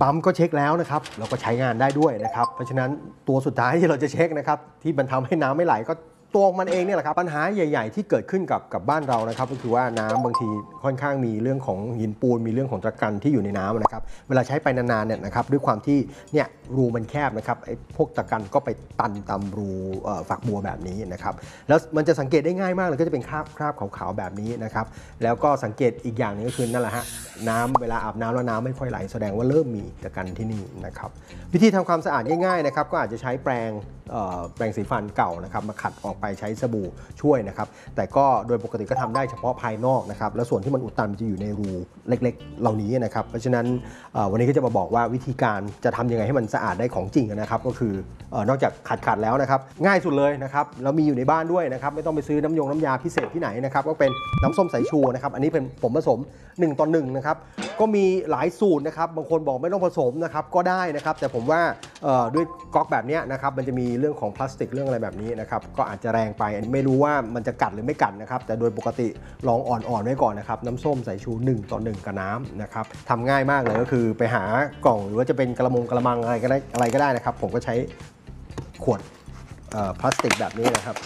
ปั๊มก็เช็คแล้วนะครับแล้วก็ใช้งานได้ด้วยนะครับเพราะฉะนั้นตัวสุดท้ายที่เราจะเช็คนะครับที่มันทำให้น้ำไม่ไหลก็ตัวมันเองเนี่ยแหละครับปัญหาใหญ่ๆที่เกิดขึ้นกับบ้านเรานะครับก็คือว่าน้ำบางทีค่อนข้างมีเรื่องของหินปูนมีเรื่องของตะกันที่อยู่ในน้ำนะครับเวลาใช้ไปนานๆเนี่ยนะครับด้วยความที่เนี่ยรูมันแคบนะครับไอ้พวกตะกันก็ไปตันตามรูฝักบัวแบบนี้นะครับแล้วมันจะสังเกตได้ง่ายมากเลยก็จะเป็นคราบขาวๆแบบนี้นะครับแล้วก็สังเกตอีกอย่างนึงก็คือนั่นแหละฮะน้ำเวลาอาบน้ำแล้วน้ำไม่ค่อยไหลแสดงว่าเริ่มมีตะกันที่นี่นะครับวิธีทำความสะอาดง่ายๆนะครับก็อาจจะใช้แปรงสีฟันเก่านะครับมาขัดออกไปใช้สบู่ช่วยนะครับแต่ก็โดยปกติก็ทำได้เฉพาะภายนอกนะครับแล้วส่วนที่มันอุดตันจะอยู่ในรูเล็กๆเหล่านี้นะครับเพราะฉะนั้นวันนี้ก็จะมาบอกว่าวิธีการจะทำยังไงให้มันสะอาดได้ของจริงนะครับก็คือนอกจากขัดแล้วนะครับง่ายสุดเลยนะครับแล้วมีอยู่ในบ้านด้วยนะครับไม่ต้องไปซื้อน้ำยาพิเศษที่ไหนนะครับก็เป็นน้ำส้มสายชูนะครับอันนี้เป็นผมผสม1 ต่อ 1นะครับก็มีหลายสูตรนะครับบางคนบอกไม่ต้องผสมนะครับก็ได้นะครับแต่ผมว่าด้วยก๊อกแบบนี้นะครับมันจะมีเรื่องของพลาสติกเรื่องอะไรแบบนี้นะครับก็อาจจะแรงไปไม่รู้ว่ามันจะกัดหรือไม่กัดนะครับแต่โดยปกติลองอ่อนๆไว้ก่อนนะครับน้ำส้มสายชู1 ต่อ 1กับน้ำนะครับทำง่ายมากเลยก็คือไปหากล่องหรือว่าจะเป็นกระมังอะไรก็ได้นะครับผมก็ใช้ขวดพลาสติกแบบนี้นะครับ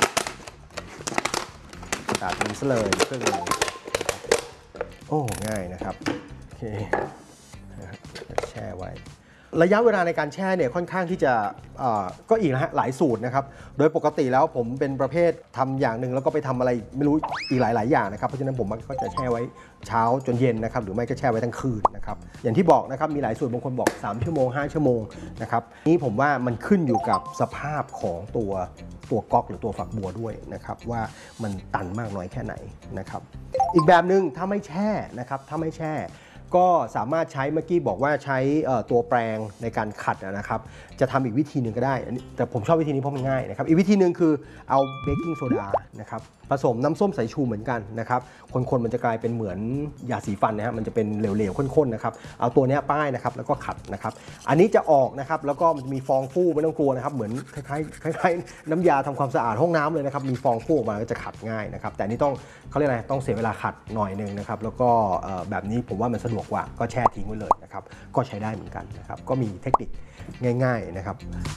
ตัดมันซะเลยครึ่งนึงโอ้ง่ายนะครับโอเคแช่ไว้ระยะเวลาในการแช่เนี่ยค่อนข้างที่จะก็อีกนะฮะหลายสูตรนะครับโดยปกติแล้วผมเป็นประเภททำอย่างหนึ่งแล้วก็ไปทำอะไรไม่รู้อีกหลายอย่างนะครับเพราะฉะนั้นผมก็จะแช่ไว้เช้าจนเย็นนะครับหรือไม่ก็แช่ไว้ทั้งคืนนะครับอย่างที่บอกนะครับมีหลายสูตรบางคนบอก3 ชั่วโมง 5 ชั่วโมงนะครับนี่ผมว่ามันขึ้นอยู่กับสภาพของตัวก๊อกหรือตัวฝักบัวด้วยนะครับว่ามันตันมากน้อยแค่ไหนนะครับอีกแบบหนึ่งถ้าไม่แช่นะครับถ้าไม่แช่ก็สามารถใช้เมื่อกี้บอกว่าใช้ตัวแปรงในการขัดนะครับจะทำอีกวิธีหนึ่งก็ได้แต่ผมชอบวิธีนี้เพราะมันง่ายนะครับอีกวิธีหนึ่งคือเอาเบกกิ้งโซดานะครับผสมน้ำส้มสายชูเหมือนกันนะครับคนมันจะกลายเป็นเหมือนยาสีฟันนะฮะมันจะเป็นเหลวๆข้นๆนะครับเอาตัวนี้ป้ายนะครับแล้วก็ขัดนะครับอันนี้จะออกนะครับแล้วก็มันจะมีฟองฟูไม่ต้องกลัวนะครับเหมือนคล้ายน้ำยาทำความสะอาดห้องน้ำเลยนะครับมีฟองฟูออกมาก็จะขัดง่ายนะครับแต่อันนี้ต้องเขาเรียกอะไรต้องเสียเวลาขัดหน่อยนึงนะครับแล้วก็แบบนี้ผมว่ามันสะดวกกว่าก็แช่ทิ้งไว้เลยนะครับก็ใช้ได้เหมือนกันนะครับก็มีเทคนิคง่ายๆนะครับ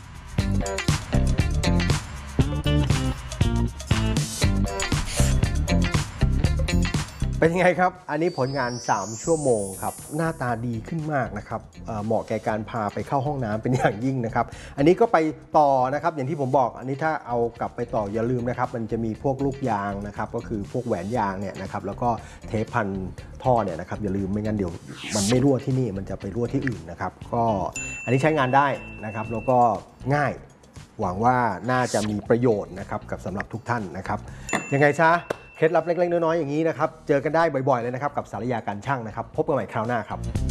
เป็นยังไงครับอันนี้ผลงาน3 ชั่วโมงครับหน้าตาดีขึ้นมากนะครับเหมาะแก่การพาไปเข้าห้องน้ำเป็นอย่างยิ่งนะครับอันนี้ก็ไปต่อนะครับอย่างที่ผมบอกอันนี้ถ้าเอากลับไปต่ออย่าลืมนะครับมันจะมีพวกลูกยางนะครับก็คือพวกแหวนยางเนี่ยนะครับแล้วก็เทปพันท่อเนี่ยนะครับอย่าลืมไม่งั้นเดี๋ยวมันไม่รั่วที่นี่มันจะไปรั่วที่อื่นนะครับก็อันนี้ใช้งานได้นะครับแล้วก็ง่ายหวังว่าน่าจะมีประโยชน์นะครับกับสำหรับทุกท่านนะครับยังไงซะเคล็ดลับเล็กๆน้อยๆอย่างนี้นะครับเจอกันได้บ่อยๆเลยนะครับกับสารยาการช่างนะครับพบกันใหม่คราวหน้าครับ